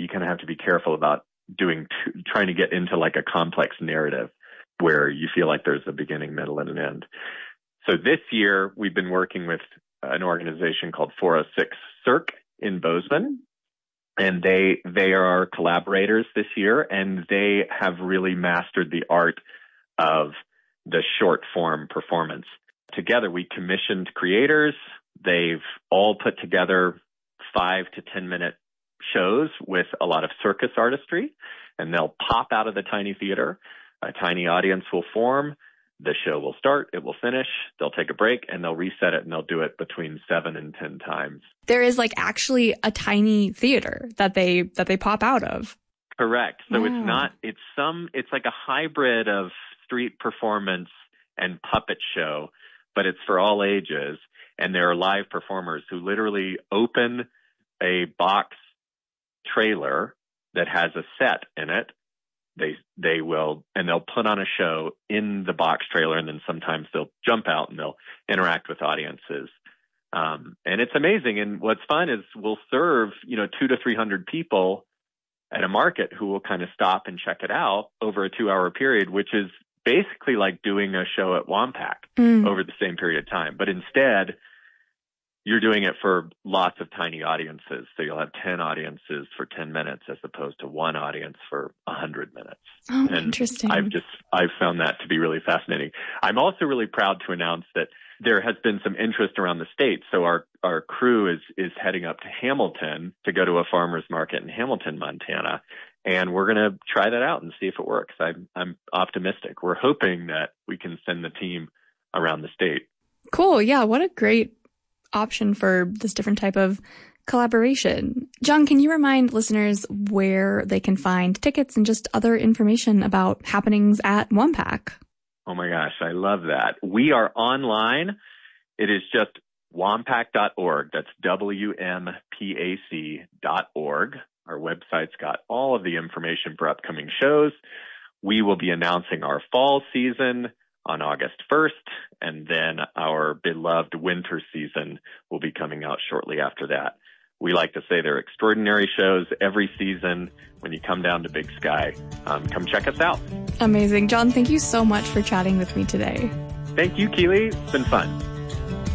you kind of have to be careful about trying to get into like a complex narrative where you feel like there's a beginning, middle, and an end. So this year, we've been working with an organization called 406 Cirque in Bozeman, and they are our collaborators this year, and they have really mastered the art of the short form performance. Together, we commissioned creators. They've all put together 5 to 10 minute shows with a lot of circus artistry, and they'll pop out of the tiny theater. A tiny audience will form. The show will start, it will finish, they'll take a break, and they'll reset it, and they'll do it between 7 and 10 times. There is like actually a tiny theater that they pop out of. Correct. So Wow. it's like a hybrid of street performance and puppet show, but it's for all ages. And there are live performers who literally open a box trailer that has a set in it. They'll put on a show in the box trailer, and then sometimes they'll jump out and they'll interact with audiences. And it's amazing. And what's fun is we'll serve, 200 to 300 people at a market who will kind of stop and check it out over a 2-hour period, which is basically like doing a show at WAMPAC over the same period of time. But instead, you're doing it for lots of tiny audiences. So you'll have 10 audiences for 10 minutes as opposed to one audience for 100 minutes. Oh, and interesting. I've found that to be really fascinating. I'm also really proud to announce that there has been some interest around the state. So our crew is heading up to Hamilton to go to a farmer's market in Hamilton, Montana. And we're going to try that out and see if it works. I'm optimistic. We're hoping that we can send the team around the state. Cool. Yeah. What a great option for this different type of collaboration. John, can you remind listeners where they can find tickets and just other information about happenings at WAMPAC? Oh my gosh, I love that. We are online. It is just wampac.org. That's WMPAC.org. Our website's got all of the information for upcoming shows. We will be announcing our fall season on August 1st, and then our beloved winter season will be coming out shortly after that. We like to say they're extraordinary shows every season. When you come down to Big Sky, come check us out. Amazing. John, thank you so much for chatting with me today. Thank you, Keely. It's been fun.